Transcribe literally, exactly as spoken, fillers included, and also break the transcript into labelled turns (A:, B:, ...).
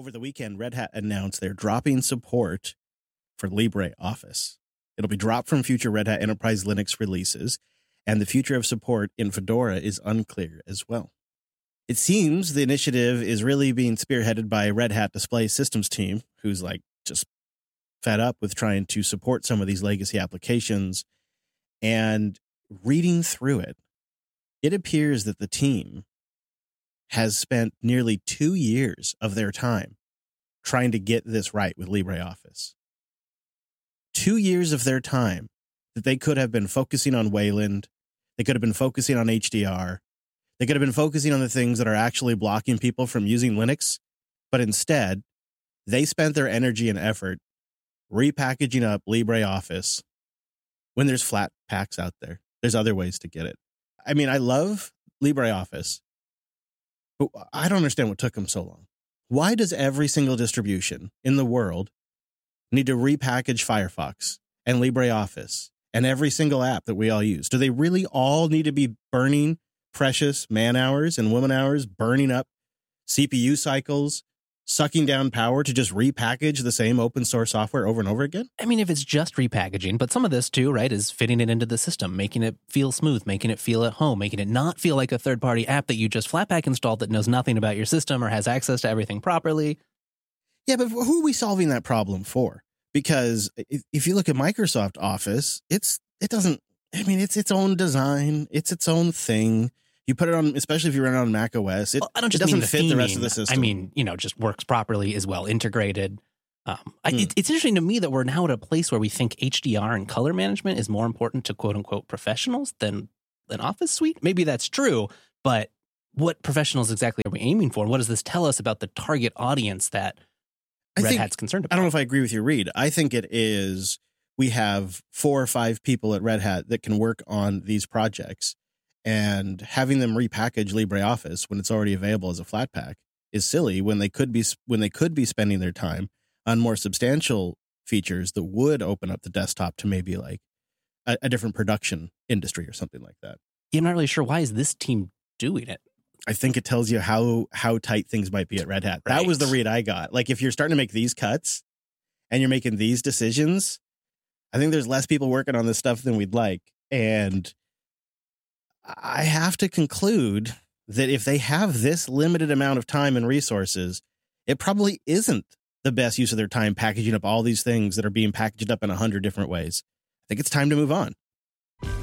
A: Over the weekend, Red Hat announced they're dropping support for LibreOffice. It'll be dropped from future Red Hat Enterprise Linux releases, and the future of support in Fedora is unclear as well. It seems the initiative is really being spearheaded by Red Hat Display Systems team, who's like just fed up with trying to support some of these legacy applications. And reading through it, it appears that the team has spent nearly two years of their time trying to get this right with LibreOffice. Two years of their time that they could have been focusing on Wayland. They could have been focusing on H D R. They could have been focusing on the things that are actually blocking people from using Linux. But instead, they spent their energy and effort repackaging up LibreOffice when there's flat packs out there. There's other ways to get it. I mean, I love LibreOffice, but I don't understand what took them so long. Why does every single distribution in the world need to repackage Firefox and LibreOffice and every single app that we all use? Do they really all need to be burning precious man hours and woman hours, burning up C P U cycles, sucking down power to just repackage the same open source software over and over again?
B: I mean, if it's just repackaging, but some of this too, right, is fitting it into the system, making it feel smooth, making it feel at home, making it not feel like a third-party app that you just Flatpak installed that knows nothing about your system or has access to everything properly.
A: Yeah, but who are we solving that problem for? Because if, if you look at Microsoft Office, it's it doesn't, I mean, it's its own design. It's its own thing. You put it on, especially if you run it on Mac O S, it,
B: well, I don't just
A: it doesn't
B: mean the
A: fit
B: theming.
A: the rest of the system.
B: I mean, you know, just works properly, is well integrated. Um, I,
A: Hmm.
B: it, it's interesting to me that we're now at a place where we think H D R and color management is more important to quote unquote professionals than an Office suite. Maybe that's true, but what professionals exactly are we aiming for? And what does this tell us about the target audience that
A: I
B: Red
A: think-
B: Hat's concerned about?
A: I don't know if I agree with your read. I think it is, we have four or five people at Red Hat that can work on these projects, and having them repackage LibreOffice when it's already available as a Flatpak is silly when they could be when they could be spending their time on more substantial features that would open up the desktop to maybe like a, a different production industry or something like that.
B: Yeah, I'm not really sure why is this team doing it.
A: I think it tells you how how tight things might be at Red Hat. That was the
B: Right.
A: read I got. Like if you're starting to make these cuts and you're making these decisions, I think there's less people working on this stuff than we'd like. And I have to conclude that if they have this limited amount of time and resources, it probably isn't the best use of their time packaging up all these things that are being packaged up in a hundred different ways. I think it's time to move on.